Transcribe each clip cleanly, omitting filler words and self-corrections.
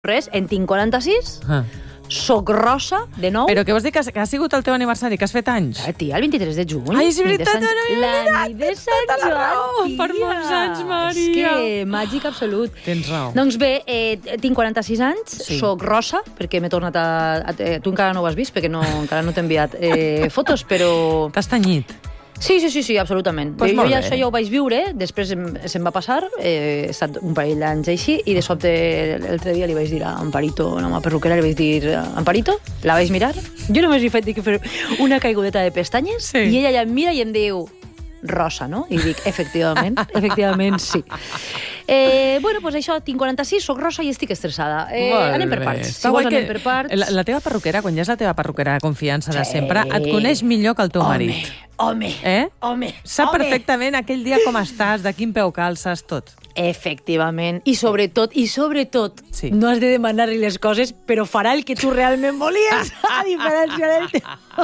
Res, en tinc 46, soc rossa, de nou. Però què vols dir, que ha sigut el teu aniversari, que has fet anys? Tia, el 23 de juny. Ai, és veritat, la nit de Sant tota la Joan, raó, tia. per molts anys, Maria. És que màgic absolut. Tens raó. Doncs bé, tinc 46 anys, Sí. soc rossa, perquè m'he tornat tu encara no ho has vist, perquè encara no t'he enviat fotos, però... T'has tenyit. Sí, absolutament. Pues Jo molt ja bé. això ja ho vaig viure, després se'm va passar, he estat un parell d'anys així, i de sobte l'altre dia li vaig dir a Amparito, a la perruquera, li vaig dir, Amparito, la vaig mirar, jo només li he fet fer una caigudeta de pestanyes, Sí. i ella em mira i em diu, rosa, no? I dic, efectivament sí. Bueno, doncs això, tinc 46, soc rosa i estic estressada. Anem per parts. Si vols, anem per parts. La teva perruquera, quan ja és la teva perruquera de confiança de sempre, et coneix millor que el teu marit. Home. Sap perfectament aquell dia com estàs, de quin peu calces, tot. Efectivament. I sobretot, Sí. no has de demanar-li les coses, però farà el que tu realment volies, a diferència del teu.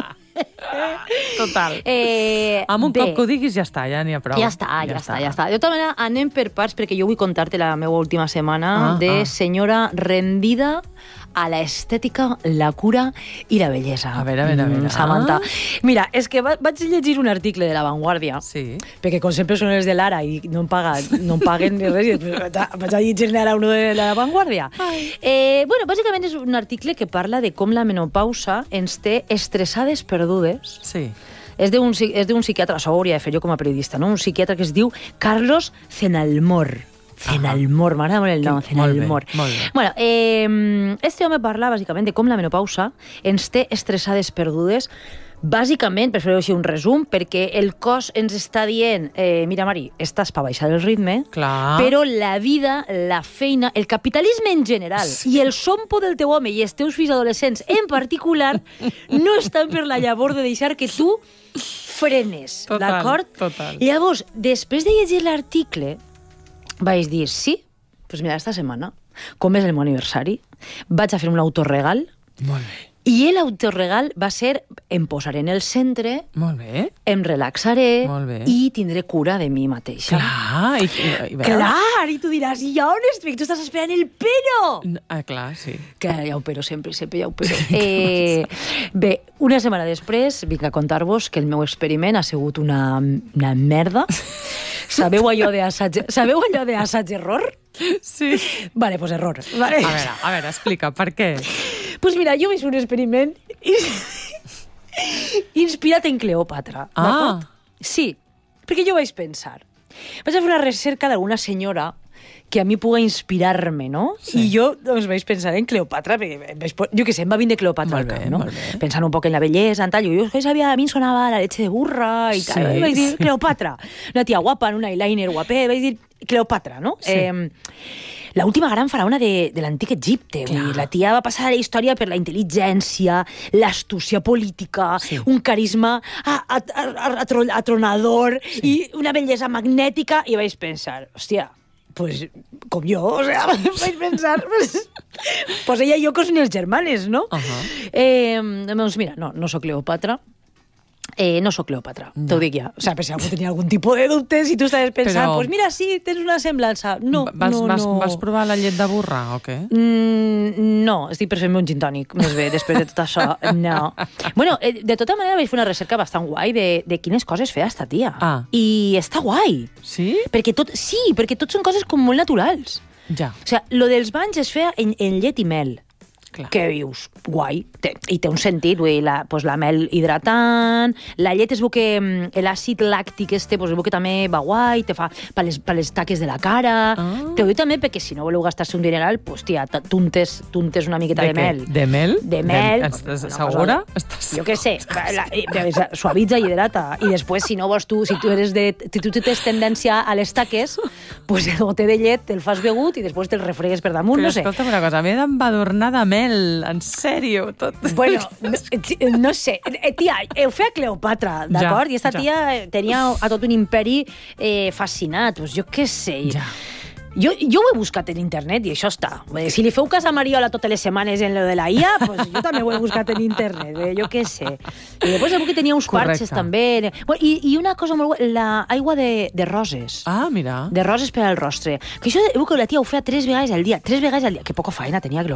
Total. Amb un cop que ho diguis ja està, ja n'hi ha prou. Ja està. De tota manera, anem per parts, perquè jo vull contar-te la meva última setmana de senyora rendida a la estètica, la cura i la bellesa. A veure. Samantha. Mira, és que vaig llegir un article de La Vanguardia, Sí. perquè com sempre són els de l'Ara i no em paguen ni res, i després vaig a llegir-ne ara uno de La Vanguardia. Bueno, bàsicament és un article que parla de com la menopausa ens té estressades perdudes. Sí. És d'un psiquiatre, això ho hauria de fer jo com a periodista, no? Un psiquiatre que es diu Carlos Zenalmor. Zenalmor, m'agrada molt el nom, Zenalmor. Molt bé. Bueno, este home parla bàsicament de com la menopausa ens té estressades perdudes, bàsicament, per fer-ho així un resum, perquè el cos ens està dient, mira, Mari, estàs per baixar el ritme, Clar. però la vida, la feina, el capitalisme en general i el sompo del teu home i els teus fills adolescents en particular no estan per la llavor de deixar que tu frenes, Total, d'acord? total. Llavors, després de llegir l'article, vaig dir, sí, doncs mira, esta setmana, com és el meu aniversari, vaig a fer un autorregal, Molt bé. i l'autorregal va ser, em posaré en el centre, Molt bé. em relaxaré Molt bé. i tindré cura de mi mateixa. Clar. I Clar, i tu diràs, i on estic? Tu estàs esperant el pero! Clar, sí. Que ja ho pero, sempre ja ho pero. Bé, una setmana després vinc a contar-vos que el meu experiment ha sigut una merda. Sabeu allò d'assaig-error? Sí. Vale, pues error. Vale. A veure, explica, per què? Pues mira, jo vaig fer un experiment inspirat en Cleòpatra, d'acord? Sí, perquè jo vaig pensar. Vaig a fer una recerca d'alguna senyora que a mi pugui inspirar-me, no? Sí. I jo doncs, vaig pensar en Cleòpatra, perquè jo què sé, em va vindre Cleòpatra al cap, no? Molt bé. Pensant un poc en la bellesa, en tal, jo que sabia, a mi em sonava la leche de burra i tal, Sí. i vaig dir Cleòpatra, una tia guapa, en un eyeliner guapet, vaig dir Cleòpatra, no? Sí. La última gran faraona de l'antic Egipte. Vull dir, la tia va passar a la història per la intel·ligència, l'astúcia política, Sí. un carisma atronador i una bellesa magnètica, i vaig pensar, hòstia, pues, com jo, o sea, vaig pensar, pues ella i jo que són els germanes, no? Doncs mira, no sóc Cleòpatra, no sóc Cleòpatra, t'ho dic ja. O sigui, per si algú tenia algun tipus de dubte, si tu estaves pensant, pues mira, sí, tens una semblança. No. Vas provar la llet de burra o què? No, estic per fer-me un gin tònic, més bé, després de tot això. No. Bueno, de tota manera vaig fer una recerca bastant guai de quines coses feia esta tia. I està guai. Sí? Perquè tots són coses com molt naturals. Ja. O sigui, lo dels banys es feia en llet i mel. Clar. Què dius? Guai. I té un sentit, vull dir, la mel hidratant, la llet es veu que l'àcid làctic es veu que també va guai, te fa per les taques de la cara. Te ho dic també perquè si no voleu gastar-se un dineral, pues, tia, t'untes una miqueta de mel. De mel? De mel. Estàs segura? Jo què sé, suavitza i hidrata. I després, si no vols si tu tens tendència a les taques, pues el gote de llet te'l fas begut i després te'l refregues per damunt, no sé. Però escolta'm una cosa, m'he d'embadornar de mel, en sèrio, tot. Bueno, no sé. Tia, ho feia Cleòpatra, d'acord? I esta tia tenia a tot un imperi fascinat, doncs jo què sé. Ja. Jo ho he buscat en internet i això està. Si li feu cas a Mariola totes les setmanes en lo de la IA, pues jo també ho he buscat en internet, jo què sé. I després que tenia uns parxes també. I una cosa molt bona, l'aigua de roses. Ah, mira. De roses per al rostre. Que això, que la tia ho feia 3 vegades al dia. 3 vegades al dia. Que poca feina tenia,